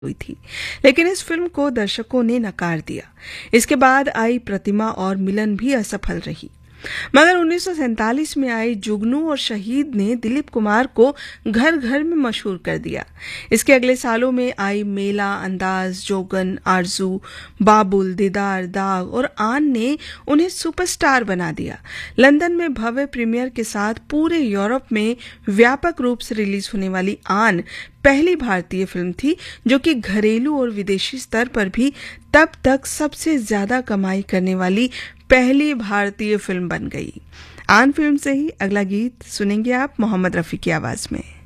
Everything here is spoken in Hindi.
हुई थी, लेकिन इस फिल्म को दर्शकों ने नकार दिया। इसके बाद आई प्रतिमा और मिलन भी असफल रही, मगर 1947 में आई जुगनू और शहीद ने दिलीप कुमार को घर घर में मशहूर कर दिया। इसके अगले सालों में आई मेला, अंदाज, जोगन, आरजू, बाबुल, दीदार, दाग और आन ने उन्हें सुपरस्टार बना दिया। लंदन में भव्य प्रीमियर के साथ पूरे यूरोप में व्यापक रूप से रिलीज होने वाली आन पहली भारतीय फिल्म थी जो कि घरेलू और विदेशी स्तर पर भी तब तक सबसे ज्यादा कमाई करने वाली पहली भारतीय फिल्म बन गई। आन फिल्म से ही अगला गीत सुनेंगे आप मोहम्मद रफी की आवाज में।